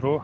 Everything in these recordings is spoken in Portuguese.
metrô,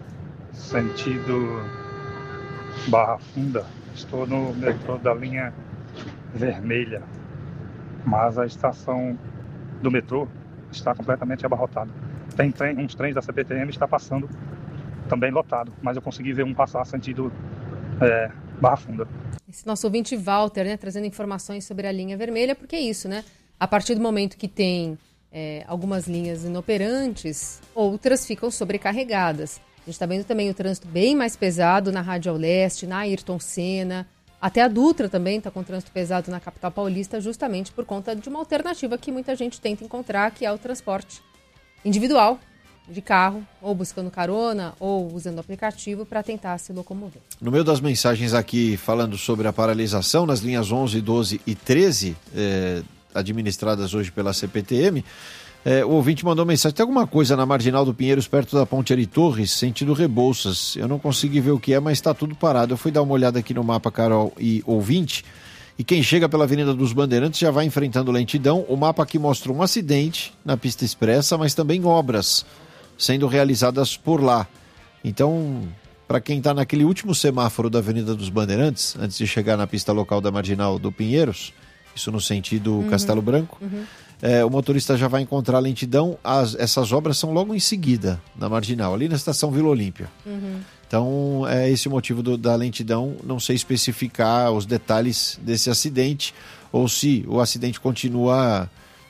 sentido Barra Funda. Estou no metrô da linha vermelha, mas a estação do metrô está completamente abarrotada. Tem uns trens da CPTM está passando também lotado, mas eu consegui ver um passar sentido Barra Funda. Esse nosso ouvinte Walter, né, trazendo informações sobre a linha vermelha, porque é isso, né? A partir do momento que tem algumas linhas inoperantes, outras ficam sobrecarregadas. A gente está vendo também o trânsito bem mais pesado na Radial Leste, na Ayrton Senna. Até a Dutra também está com trânsito pesado na capital paulista, justamente por conta de uma alternativa que muita gente tenta encontrar, que é o transporte individual, de carro, ou buscando carona, ou usando o aplicativo para tentar se locomover. No meio das mensagens aqui falando sobre a paralisação nas linhas 11, 12 e 13, administradas hoje pela CPTM, o ouvinte mandou mensagem: tem alguma coisa na Marginal do Pinheiros, perto da Ponte Ari Torres, sentido Rebouças? Eu não consegui ver o que é, mas está tudo parado. Eu fui dar uma olhada aqui no mapa, Carol e ouvinte, e quem chega pela Avenida dos Bandeirantes já vai enfrentando lentidão. O mapa aqui mostra um acidente na pista expressa, mas também obras sendo realizadas por lá. Então, para quem está naquele último semáforo da Avenida dos Bandeirantes, antes de chegar na pista local da Marginal do Pinheiros, isso no sentido Castelo Branco, o motorista já vai encontrar lentidão. Essas obras são logo em seguida, na Marginal, ali na estação Vila Olímpia. Então, é esse o motivo da lentidão. Não sei especificar os detalhes desse acidente, ou se o acidente continua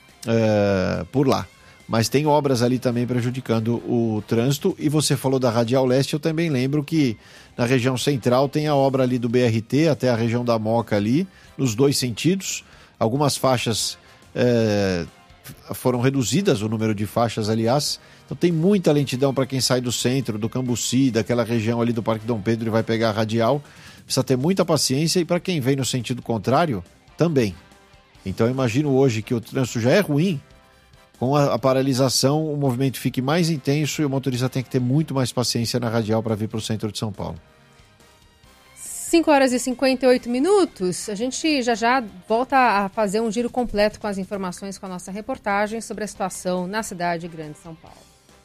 por lá. Mas tem obras ali também prejudicando o trânsito. E você falou da Radial Leste, eu também lembro que na região central tem a obra ali do BRT até a região da Moca ali, nos dois sentidos. Algumas faixas foram reduzidas, o número de faixas, aliás. Então tem muita lentidão para quem sai do centro, do Cambuci, daquela região ali do Parque Dom Pedro e vai pegar a Radial. Precisa ter muita paciência, e para quem vem no sentido contrário, também. Então eu imagino hoje que o trânsito já é ruim. Com a paralisação, o movimento fique mais intenso e o motorista tem que ter muito mais paciência na Radial para vir para o centro de São Paulo. 5h58. A gente já volta a fazer um giro completo com as informações com a nossa reportagem sobre a situação na cidade grande de São Paulo.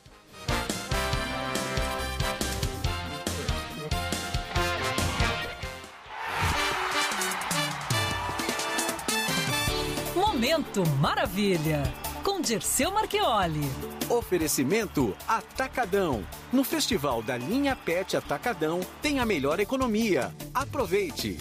Momento Maravilha, com Dirceu Marchioli. Oferecimento Atacadão. No Festival da Linha Pet Atacadão tem a melhor economia. Aproveite!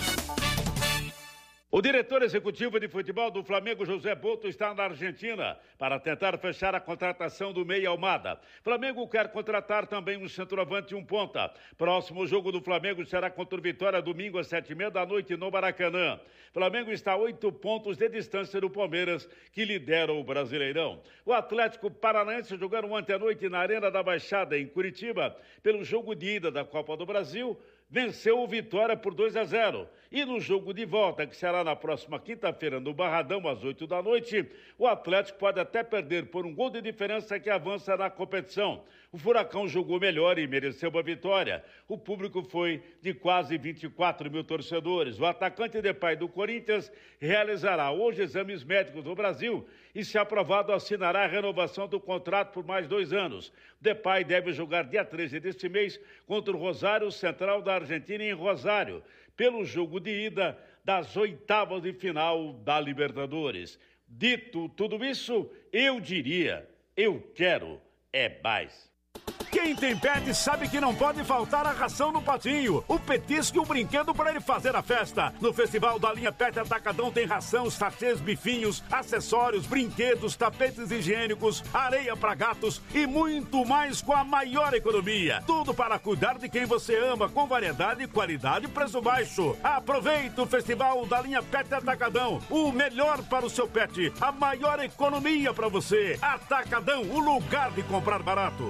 O diretor executivo de futebol do Flamengo, José Boto, está na Argentina para tentar fechar a contratação do Meia Almada. Flamengo quer contratar também um centroavante e um ponta. Próximo jogo do Flamengo será contra o Vitória, domingo às 7h30 no Maracanã. Flamengo está a 8 pontos de distância do Palmeiras, que lidera o Brasileirão. O Atlético Paranaense jogaram ontem à noite na Arena da Baixada, em Curitiba, pelo jogo de ida da Copa do Brasil. Venceu o Vitória por 2-0. E no jogo de volta, que será na próxima quinta-feira, no Barradão, às 8h, o Atlético pode até perder por um gol de diferença que avança na competição. O Furacão jogou melhor e mereceu a vitória. O público foi de quase 24 mil torcedores. O atacante Depay do Corinthians realizará hoje exames médicos no Brasil e, se aprovado, assinará a renovação do contrato por mais 2 anos. Depay deve jogar dia 13 deste mês contra o Rosário Central da Argentina em Rosário, pelo jogo de ida das 8ª de final da Libertadores. Dito tudo isso, eu diria, eu quero mais. Quem tem pet sabe que não pode faltar a ração no patinho, o petisco e o brinquedo para ele fazer a festa. No Festival da Linha Pet Atacadão tem ração, sachês, bifinhos, acessórios, brinquedos, tapetes higiênicos, areia para gatos e muito mais com a maior economia. Tudo para cuidar de quem você ama, com variedade, qualidade e preço baixo. Aproveite o Festival da Linha Pet Atacadão, o melhor para o seu pet, a maior economia para você. Atacadão, o lugar de comprar barato.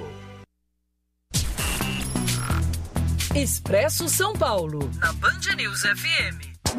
Expresso São Paulo, na Band News FM.